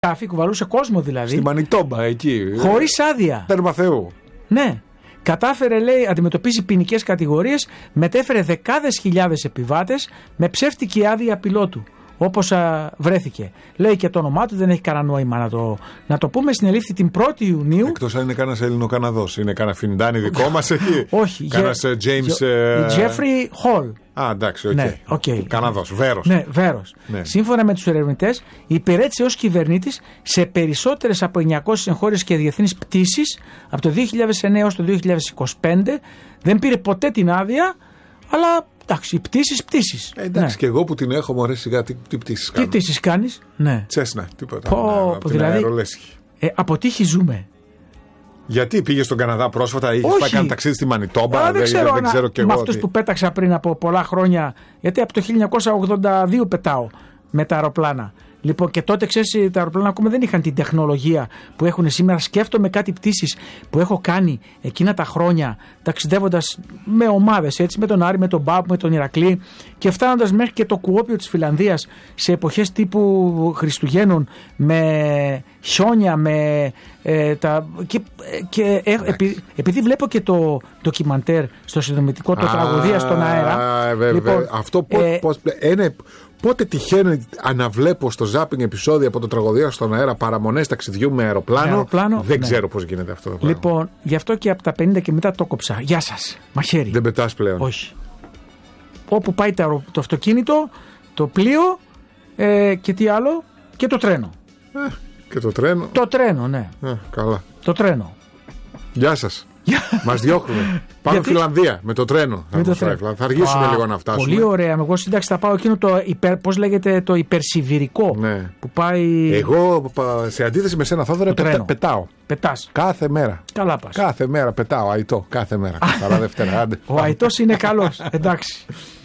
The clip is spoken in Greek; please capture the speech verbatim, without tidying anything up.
σκάφη, κουβαλούσε κόσμο δηλαδή. Στη Μανιτόμπα, εκεί. Χωρίς άδεια. Τέρμα Θεού. Ναι. Κατάφερε, λέει, αντιμετωπίζει ποινικές κατηγορίες, μετέφερε δεκάδες χιλιάδες επιβάτες με ψεύτικη άδεια πιλότου. Όπως α, βρέθηκε. Λέει και το όνομά του, δεν έχει κανένα νόημα να το, να το πούμε. Συνελήφθη την πρώτη Ιουνίου. Εκτός αν είναι κανένας Ελληνοκαναδός. Είναι κανένα Φιντάνι δικό μας εκεί. Όχι. Κανένας James. Τζέφρι Χολ. Α, εντάξει, οκ. Okay. Ναι, okay. Καναδός, Βέρος. Ναι, Βέρος. Ναι. Σύμφωνα με τους ερευνητές, υπηρέτησε ως κυβερνήτης σε περισσότερες από εννιακόσιες εγχώριες και διεθνείς πτήσεις από το δύο χιλιάδες εννέα έως το δύο χιλιάδες είκοσι πέντε. Δεν πήρε ποτέ την άδεια, αλλά εντάξει, πτήσεις, πτήσεις. Ε, εντάξει, ναι. Και εγώ που την έχω, μωρέ, σιγά τι, τι πτήσεις κάνω. Τι πτήσεις κάνεις, ναι. Τσέσνα, τίποτα. Πω, ναι, από δηλαδή, την αερολέσχη. Ε, από τύχη ζούμε. Γιατί πήγε στον Καναδά πρόσφατα, είχε πάει κάνει ταξίδι στη Μανιτόμπα, Α, δεν, δεν ξέρω, δεν ξέρω κι εγώ. Με αυτούς που πέταξα πριν από πολλά χρόνια, γιατί από το χίλια εννιακόσια ογδόντα δύο πετάω με τα αεροπλάνα. Λοιπόν, και τότε ξέρεις, τα αεροπλάνα ακόμα δεν είχαν την τεχνολογία που έχουν σήμερα. Σκέφτομαι κάτι πτήσεις που έχω κάνει εκείνα τα χρόνια, ταξιδεύοντας με ομάδες, έτσι, με τον Άρη, με τον Μπάμπ, με τον Ηρακλή, και φτάνοντας μέχρι και το Κουόπιο της Φιλανδίας σε εποχές τύπου Χριστουγέννων, με χιόνια, με ε, τα. Και, και ε, επει, επειδή βλέπω και το ντοκιμαντέρ στο συνδρομητικό, το τραγωδία στον αέρα. Βέβαια. Λοιπόν, αυτό πώς, ε, πώς, είναι. Πότε τυχαίνει, αναβλέπω στο ζάπινγκ επεισόδιο από το τραγωδία στον αέρα, παραμονές ταξιδιού με αεροπλάνο. αεροπλάνο δεν ναι. ξέρω πώς γίνεται αυτό το πράγμα. Λοιπόν, γι' αυτό και από τα πενήντα και μετά το κόψα. Γεια σας. Μαχαίρι. Δεν πετάς πλέον. Όχι. Όπου πάει το, το αυτοκίνητο, το πλοίο ε, και τι άλλο, και το τρένο. Ε, και το τρένο. Το τρένο, ναι. Ε, καλά. Το τρένο. Γεια σας. Μας διώχνουμε. Πάμε γιατί... Φιλανδία με το τρένο. Με το τρένο. Θα αργήσουμε Α, λίγο να φτάσουμε. Πολύ ωραία. Εγώ σύνταξη θα πάω εκείνο το υπερ, πώς λέγεται, το υπερσιβηρικό. Ναι. Που πάει. Εγώ σε αντίθεση με σένα, Θόδωρα, πετά, πετάω. Πετάς. Κάθε μέρα. Καλά πας. Κάθε μέρα πετάω. Αϊτό. Κάθε μέρα. Καλά Δευτέρα. Ο Αϊτός είναι καλός. Εντάξει.